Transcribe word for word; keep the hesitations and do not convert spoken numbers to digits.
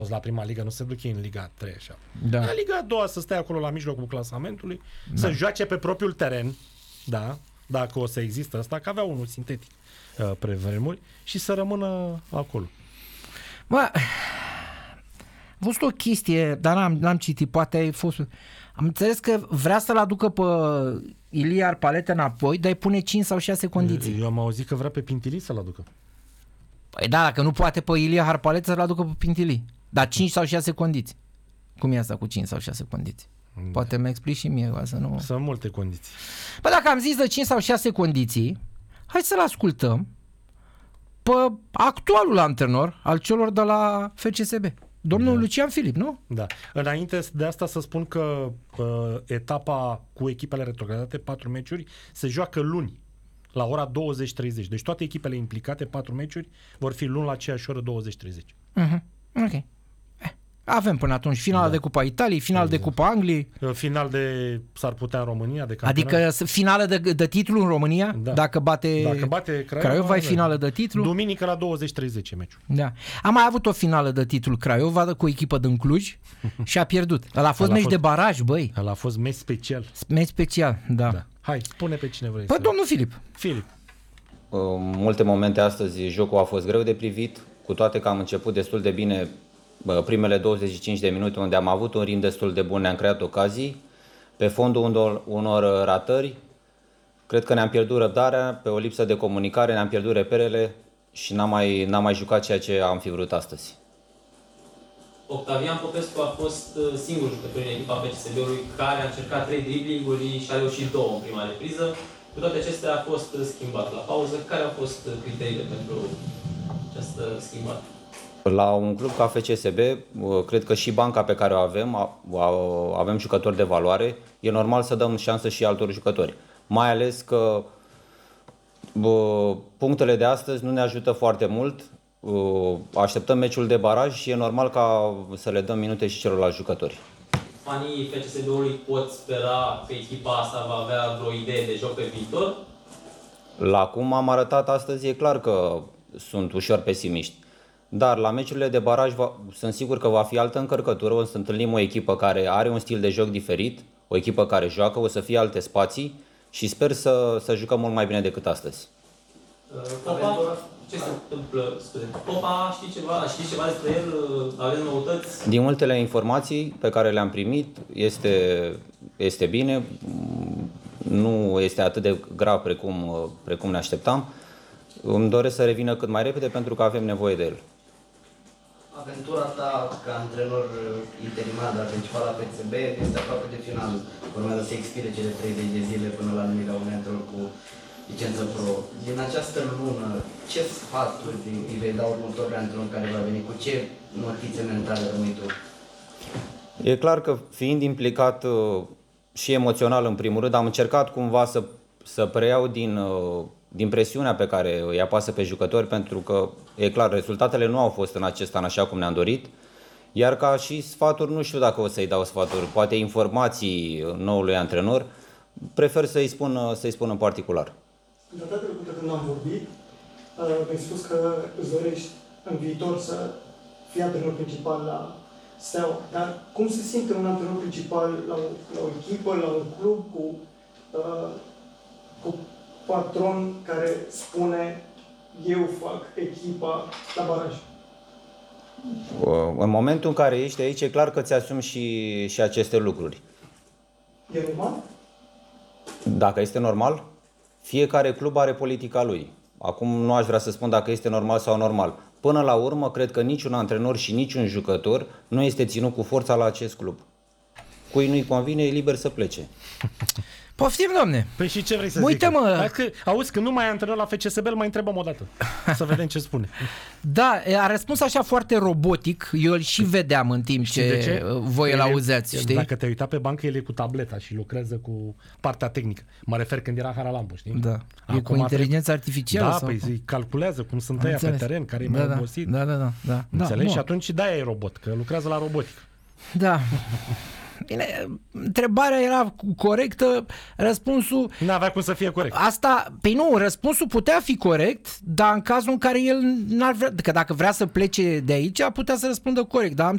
la prima ligă, nu se duc ei în Liga trei așa. Da. La Liga a doua să stai acolo la mijlocul clasamentului, Da. să joace pe propriul teren, da, dacă o să există asta, că avea unul sintetic uh, pre vremuri, și să rămână acolo. Bă, am văzut o chestie, dar n-am, n-am citit, poate ai fost... Am înțeles că vrea să-l aducă pe Ilie Arpalete înapoi, dar îi pune cinci sau șase condiții. Eu am auzit că vrea pe Pintili să-l aducă. Păi da, dacă nu poate pe Ilie Arpalete să-l aducă pe Pintili. Dar cinci sau șase condiții. Cum e asta cu cinci sau șase condiții? Poate mi explici și mie, să nu... Sunt multe condiții. Păi dacă am zis de cinci sau șase condiții, hai să-l ascultăm pe actualul antrenor al celor de la F C S B. Domnul da. Lucian Filip, nu? Da. Înainte de asta să spun că uh, etapa cu echipele retrogradate, patru meciuri, se joacă luni, la ora douăzeci treizeci. Deci toate echipele implicate, patru meciuri, vor fi luni la aceeași oră douăzeci treizeci. Uh-huh. Ok. Eh, avem până atunci finala da. de Cupa Italiei, final exact. de Cupa Angliei. Final de, s-ar putea în România, de campionat. Adică finală de, de titlu în România, da. dacă bate, dacă bate Craiova, Craiova, e finală de titlu. Duminică la douăzeci treizeci meciul. Da. Am mai avut o finală de titlu Craiova cu echipă din Cluj și a pierdut. Ăla a fost meci de baraj, băi. Ăla a fost meci special. Meci special, da. da. Hai, spune pe cine vrei. Păi să... domnul Filip. Filip. Uh, multe momente astăzi jocul a fost greu de privit, cu toate că am început destul de bine uh, primele douăzeci și cinci de minute, unde am avut un ritm destul de bun, ne-am creat ocazii. Pe fondul unor, unor ratări, cred că ne-am pierdut răbdarea, pe o lipsă de comunicare ne-am pierdut reperele și n-am mai, n-am mai jucat ceea ce am fi vrut astăzi. Octavian Popescu a fost singurul jucător în echipa F C S B-ului care a încercat trei driblinguri și a reușit două în prima repriză. Cu toate acestea a fost schimbat la pauză. Care au fost criteriile pentru această schimbare? La un club ca F C S B, cred că și banca pe care o avem, avem jucători de valoare, e normal să dăm șansă și altor jucători. Mai ales că bă, punctele de astăzi nu ne ajută foarte mult. Așteptăm meciul de baraj și e normal ca să le dăm minute și celorlalți jucători. Fanii F C S B-ului pot spera că echipa asta va avea vreo idee de joc pe viitor? La cum am arătat astăzi, e clar că sunt ușor pesimiști. Dar la meciurile de baraj va, sunt sigur că va fi altă încărcătură, o să întâlnim o echipă care are un stil de joc diferit, o echipă care joacă, o să fie alte spații și sper să, să jucăm mult mai bine decât astăzi. Popa, ce se întâmplă? Popa, știi ceva? Știi ceva despre el? Aveți noutăți? Din multele informații pe care le-am primit, este, este bine, nu este atât de grav precum, precum ne așteptam. Îmi doresc să revină cât mai repede pentru că avem nevoie de el. Aventura ta ca antrenor interimar, dar principal la F C S B, este aproape de final. Urmează să expire cele treizeci de zile până la numirea unui antrenor cu licență pro. Din această lună, ce sfaturi îi vei da următorului antrenor care va veni? Cu ce notițe mentale rămâi tu? E clar că fiind implicat și emoțional în primul rând, am încercat cumva să, să preiau din... din presiunea pe care îi apasă pe jucători, pentru că, e clar, rezultatele nu au fost în acest an așa cum ne-am dorit, iar ca și sfaturi, nu știu dacă o să-i dau sfaturi, poate informații noului antrenor, prefer să-i spun, să-i spun în particular. Data trecută când am vorbit, mi-ai spus că îți dorești în viitor să fii antrenor principal la Steaua, dar cum se simte un antrenor principal la o, la o echipă, la un club cu, uh, cu patron care spune eu fac echipa la baraj? În momentul în care ești aici, e clar că ți-asumi și, și aceste lucruri. E normal? Dacă este normal, fiecare club are politica lui. Acum nu aș vrea să spun dacă este normal sau normal. Până la urmă, cred că niciun antrenor și niciun jucător nu este ținut cu forța la acest club. Cui nu-i convine, e liber să plece. Poftim, domne. Păi și ce vrei să Uite, zic? mă. Că, auzi, când nu mai e antrenor la F C S B, îl mai întrebăm o dată. Să vedem ce spune. Da, a răspuns așa foarte robotic. Eu îl și vedeam în timp ce, ce voi îl auzeați, știi? Dacă te-ai uitat pe bancă, el e cu tableta și lucrează cu partea tehnică. Mă refer când era Haralambu, știi? Da. Acum e cu inteligență artificială? Da, sau păi cum? calculează cum sunt ăia pe teren, care e da, mai da, obosit. Da, da, da. da. Înțelegi? Da, și atunci de-aia e robot, că lucrează la robotică. Da. Bine, întrebarea era corectă, răspunsul... N-avea cum să fie corect. Asta, păi nu, răspunsul putea fi corect, dar în cazul în care el n-ar vrea, că dacă vrea să plece de aici, putea să răspundă corect, dar am